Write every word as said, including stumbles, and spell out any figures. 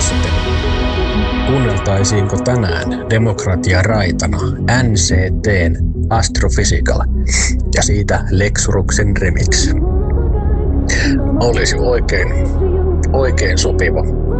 haastattelu. Kuunneltaisiinko tänään Demokratia raitana N C T:n Astrophysical ja siitä Lexuruksen remix? Olisi oikein, oikein sopiva